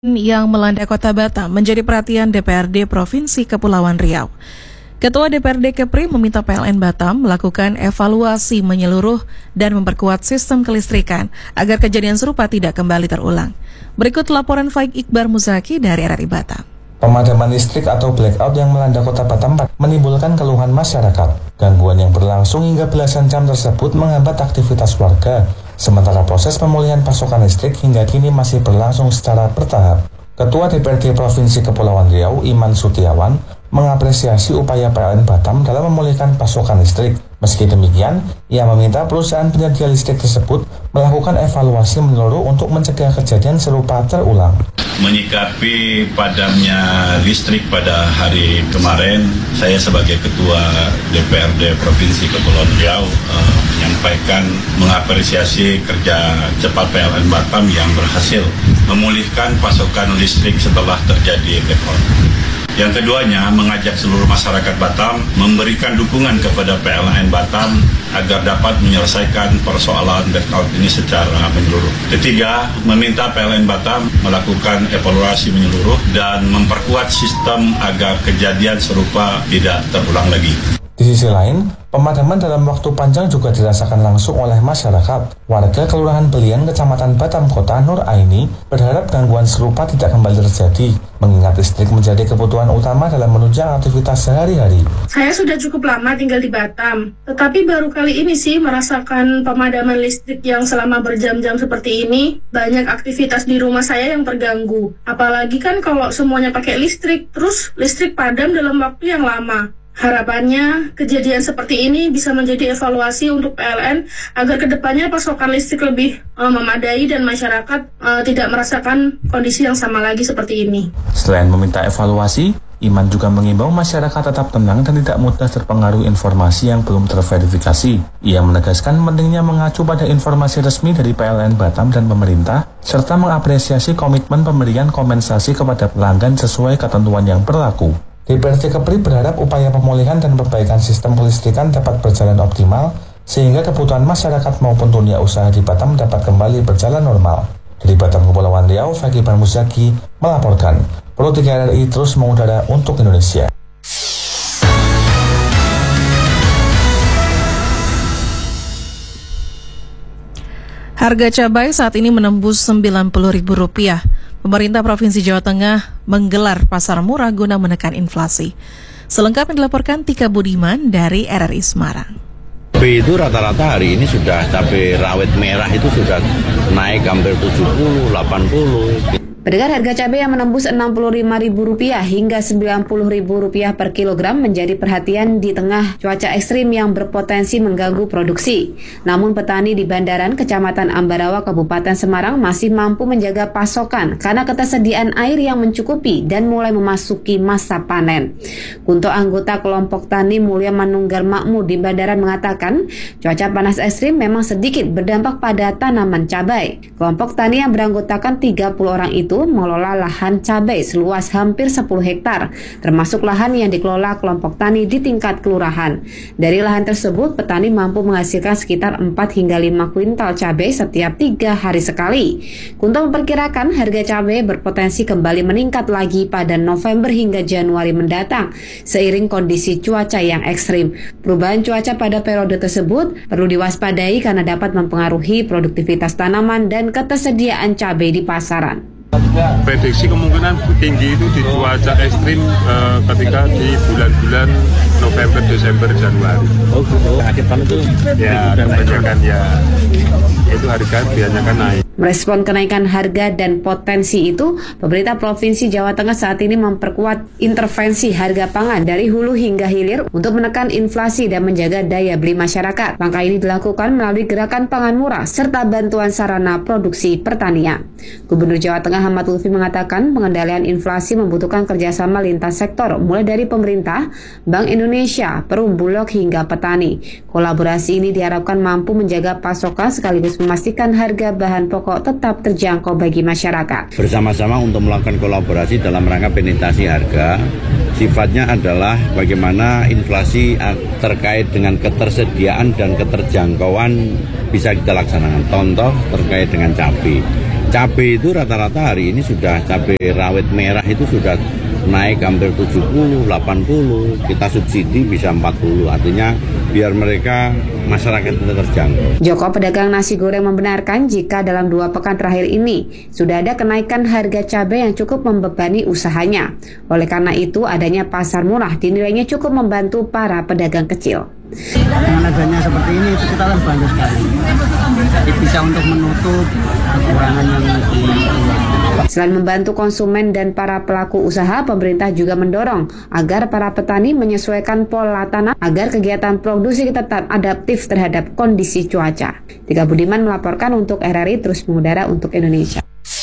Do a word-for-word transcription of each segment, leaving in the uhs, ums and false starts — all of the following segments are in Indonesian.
Yang melanda Kota Batam menjadi perhatian D P R D Provinsi Kepulauan Riau. Ketua D P R D Kepri meminta P L N Batam melakukan evaluasi menyeluruh dan memperkuat sistem kelistrikan agar kejadian serupa tidak kembali terulang. Berikut laporan Faik Iqbar Muzaki dari R R I Batam. Pemadaman listrik atau blackout yang melanda Kota Batam menimbulkan keluhan masyarakat. Gangguan yang berlangsung hingga belasan jam tersebut menghambat aktivitas warga. Sementara proses pemulihan pasokan listrik hingga kini masih berlangsung secara bertahap. Ketua D P R D Provinsi Kepulauan Riau, Iman Sutiawan, mengapresiasi upaya P L N Batam dalam memulihkan pasokan listrik. Meski demikian, ia meminta perusahaan penyedia listrik tersebut melakukan evaluasi menyeluruh untuk mencegah kejadian serupa terulang. Menyikapi padamnya listrik pada hari kemarin, saya sebagai Ketua D P R D Provinsi Kepulauan Riau uh, menyampaikan mengapresiasi kerja cepat P L N Batam yang berhasil memulihkan pasokan listrik setelah terjadi blackout. Yang keduanya, mengajak seluruh masyarakat Batam memberikan dukungan kepada P L N Batam agar dapat menyelesaikan persoalan blackout ini secara menyeluruh. Ketiga, meminta P L N Batam melakukan evaluasi menyeluruh dan memperkuat sistem agar kejadian serupa tidak terulang lagi. Di sisi lain, pemadaman dalam waktu panjang juga dirasakan langsung oleh masyarakat. Warga Kelurahan Belian, Kecamatan Batam Kota, Nur Aini, berharap gangguan serupa tidak kembali terjadi, mengingat listrik menjadi kebutuhan utama dalam menunjang aktivitas sehari-hari. Saya sudah cukup lama tinggal di Batam, tetapi baru kali ini sih merasakan pemadaman listrik yang selama berjam-jam seperti ini. Banyak aktivitas di rumah saya yang terganggu. Apalagi kan kalau semuanya pakai listrik, terus listrik padam dalam waktu yang lama. Harapannya kejadian seperti ini bisa menjadi evaluasi untuk P L N agar kedepannya pasokan listrik lebih uh, memadai dan masyarakat uh, tidak merasakan kondisi yang sama lagi seperti ini. Selain meminta evaluasi, Iman juga mengimbau masyarakat tetap tenang dan tidak mudah terpengaruh informasi yang belum terverifikasi. Ia menegaskan pentingnya mengacu pada informasi resmi dari P L N Batam dan pemerintah, serta mengapresiasi komitmen pemberian kompensasi kepada pelanggan sesuai ketentuan yang berlaku. D P R D Kepri berharap upaya pemulihan dan perbaikan sistem kelistrikan dapat berjalan optimal sehingga kebutuhan masyarakat maupun dunia usaha di Batam dapat kembali berjalan normal. Dari Batam Kepulauan Riau, Faik Iqbar Muzaki melaporkan. Pro tiga R R I terus mengudara untuk Indonesia. Harga cabai saat ini menembus sembilan puluh ribu rupiah. Pemerintah Provinsi Jawa Tengah menggelar pasar murah guna menekan inflasi. Selengkapnya dilaporkan Tika Budiman dari R R I Semarang. Cabai itu rata-rata hari ini sudah cabai rawit merah itu sudah naik hampir tujuh puluh, delapan puluh. Pedagang harga cabai yang menembus enam puluh lima ribu rupiah hingga sembilan puluh ribu rupiah per kilogram menjadi perhatian di tengah cuaca ekstrim yang berpotensi mengganggu produksi. Namun petani di Bandaran, Kecamatan Ambarawa, Kabupaten Semarang masih mampu menjaga pasokan karena ketersediaan air yang mencukupi dan mulai memasuki masa panen. Kunto, anggota kelompok tani Mulia Manunggal Makmur di Bandaran, mengatakan cuaca panas ekstrim memang sedikit berdampak pada tanaman cabai. Kelompok tani yang beranggotakan tiga puluh orang itu mengelola lahan cabai seluas hampir sepuluh hektar, termasuk lahan yang dikelola kelompok tani di tingkat kelurahan. Dari lahan tersebut, petani mampu menghasilkan sekitar empat hingga lima kuintal cabai setiap tiga hari sekali. Kunto memperkirakan harga cabai berpotensi kembali meningkat lagi pada November hingga Januari mendatang, seiring kondisi cuaca yang ekstrim. Perubahan cuaca pada periode tersebut perlu diwaspadai karena dapat mempengaruhi produktivitas tanaman dan ketersediaan cabai di pasaran. Prediksi kemungkinan tinggi itu di cuaca ekstrim uh, ketika di bulan-bulan November, Desember, Januari. Oh gitu, akhir tahun itu ya kebanyakan ya itu harga biasanya kan naik. Merespon kenaikan harga dan potensi itu, pemerintah Provinsi Jawa Tengah saat ini memperkuat intervensi harga pangan dari hulu hingga hilir untuk menekan inflasi dan menjaga daya beli masyarakat. Langkah ini dilakukan melalui gerakan pangan murah serta bantuan sarana produksi pertanian. Gubernur Jawa Tengah Ahmad Lutfi mengatakan pengendalian inflasi membutuhkan kerjasama lintas sektor, mulai dari pemerintah, Bank Indonesia, Perum Bulog hingga petani. Kolaborasi ini diharapkan mampu menjaga pasokan sekaligus memastikan harga bahan pokok tetap terjangkau bagi masyarakat. Bersama-sama untuk melakukan kolaborasi dalam rangka penetrasi harga, sifatnya adalah bagaimana inflasi terkait dengan ketersediaan dan keterjangkauan bisa kita laksanakan. Contoh terkait dengan cabai. Cabai itu rata-rata hari ini sudah cabai rawit merah itu sudah naik hampir tujuh puluh, delapan puluh, kita subsidi bisa empat puluh, artinya biar mereka masyarakat tidak terjangkau. Joko, pedagang nasi goreng, membenarkan jika dalam dua pekan terakhir ini sudah ada kenaikan harga cabai yang cukup membebani usahanya. Oleh karena itu, adanya pasar murah dinilainya cukup membantu para pedagang kecil. Dengan adanya seperti ini itu kita terbantu sekali. Jadi bisa untuk menutup kekurangan yang di. Selain membantu konsumen dan para pelaku usaha, pemerintah juga mendorong agar para petani menyesuaikan pola tanam agar kegiatan produksi tetap adaptif terhadap kondisi cuaca. Tika Budiman melaporkan untuk R R I Terus Mengudara untuk Indonesia.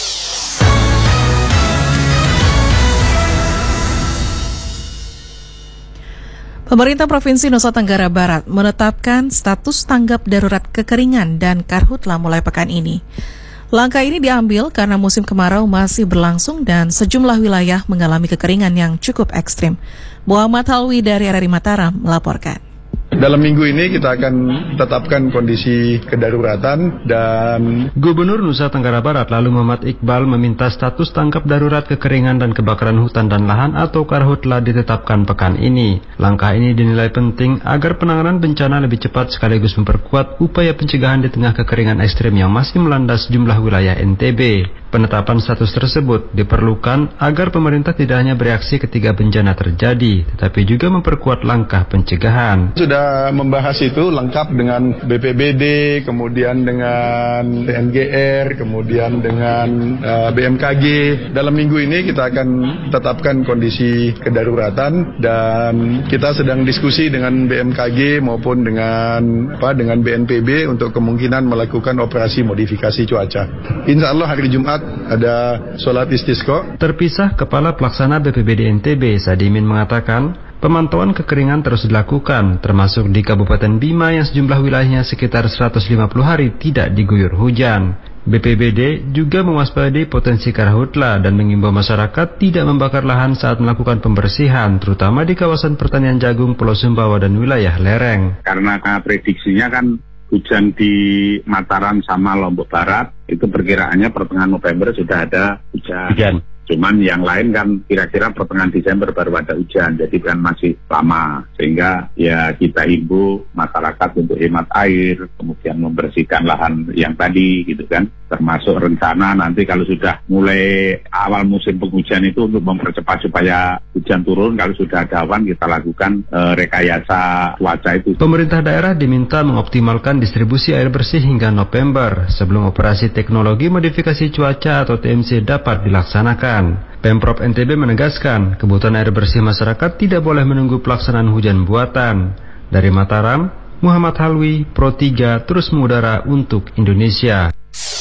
Pemerintah Provinsi Nusa Tenggara Barat menetapkan status tanggap darurat kekeringan dan karhutla mulai pekan ini. Langkah ini diambil karena musim kemarau masih berlangsung dan sejumlah wilayah mengalami kekeringan yang cukup ekstrim. Muhammad Halwi dari R R I Mataram melaporkan. Dalam minggu ini kita akan tetapkan kondisi kedaruratan dan Gubernur Nusa Tenggara Barat lalu Muhammad Iqbal meminta status tanggap darurat kekeringan dan kebakaran hutan dan lahan atau karhutla ditetapkan pekan ini. Langkah ini dinilai penting agar penanganan bencana lebih cepat sekaligus memperkuat upaya pencegahan di tengah kekeringan ekstrim yang masih melanda sejumlah wilayah N T B. Penetapan status tersebut diperlukan agar pemerintah tidak hanya bereaksi ketika bencana terjadi, tetapi juga memperkuat langkah pencegahan. Sudah membahas itu lengkap dengan B P B D, kemudian dengan T N G R, kemudian dengan uh, B M K G. Dalam minggu ini kita akan tetapkan kondisi kedaruratan dan kita sedang diskusi dengan B M K G maupun dengan apa dengan B N P B untuk kemungkinan melakukan operasi modifikasi cuaca. Insya Allah hari Jumat ada sholat istisqa. Terpisah, Kepala Pelaksana B P B D N T B Sadimin mengatakan pemantauan kekeringan terus dilakukan, termasuk di Kabupaten Bima yang sejumlah wilayahnya sekitar seratus lima puluh hari tidak diguyur hujan. B P B D juga mewaspadai potensi karhutla dan mengimbau masyarakat tidak membakar lahan saat melakukan pembersihan, terutama di kawasan pertanian jagung Pulau Sumbawa dan wilayah lereng. Karena prediksinya kan hujan di Mataram sama Lombok Barat, itu perkiraannya pertengahan November sudah ada hujan. hujan. Cuman yang lain kan kira-kira pertengahan Desember baru ada hujan, jadi kan masih lama. Sehingga ya kita himbau masyarakat untuk hemat air, kemudian membersihkan lahan yang tadi gitu kan. Termasuk rencana nanti kalau sudah mulai awal musim penghujan itu untuk mempercepat supaya hujan turun, kalau sudah ada awan kita lakukan e, rekayasa cuaca itu. Pemerintah daerah diminta mengoptimalkan distribusi air bersih hingga November sebelum operasi teknologi modifikasi cuaca atau T M C dapat dilaksanakan. Pemprov N T B menegaskan kebutuhan air bersih masyarakat tidak boleh menunggu pelaksanaan hujan buatan. Dari Mataram, Muhammad Halwi, Pro tiga Terus Mengudara untuk Indonesia.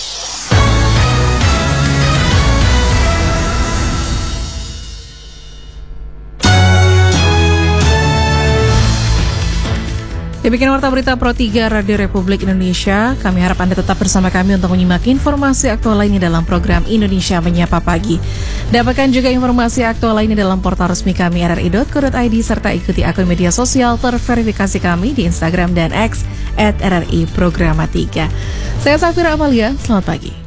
Demikian warta berita Pro tiga Radio Republik Indonesia. Kami harap Anda tetap bersama kami untuk menyimak informasi aktual lainnya dalam program Indonesia Menyapa Pagi. Dapatkan juga informasi aktual lainnya dalam portal resmi kami r r i dot co dot i d serta ikuti akun media sosial terverifikasi kami di Instagram dan X at R R I Programa tiga. Saya Safira Amalia, selamat pagi.